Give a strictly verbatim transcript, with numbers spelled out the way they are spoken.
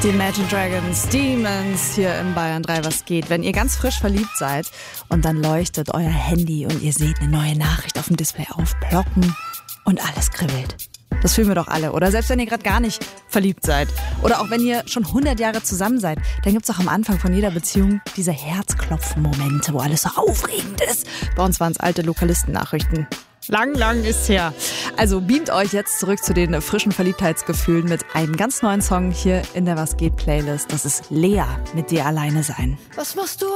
Die Imagine Dragons, Demons hier im Bayern drei, was geht. Wenn ihr ganz frisch verliebt seid und dann leuchtet euer Handy und ihr seht eine neue Nachricht auf dem Display aufploppen und alles kribbelt. Das fühlen wir doch alle, oder? Selbst wenn ihr gerade gar nicht verliebt seid. Oder auch wenn ihr schon hundert Jahre zusammen seid, dann gibt's auch am Anfang von jeder Beziehung diese Herzklopfen-Momente, wo alles so aufregend ist. Bei uns waren es alte Lokalisten-Nachrichten. Lang, lang ist her. Also beamt euch jetzt zurück zu den frischen Verliebtheitsgefühlen mit einem ganz neuen Song hier in der Was geht Playlist. Das ist Lea mit Dir alleine sein. Was machst du?